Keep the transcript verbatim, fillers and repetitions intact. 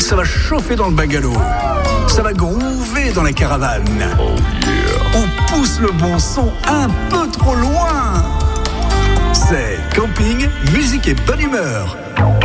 ça va chauffer dans le bungalow. Ça va groover dans la caravane. Oh yeah. On pousse le bon son un peu trop loin. C'est camping, musique et bonne humeur.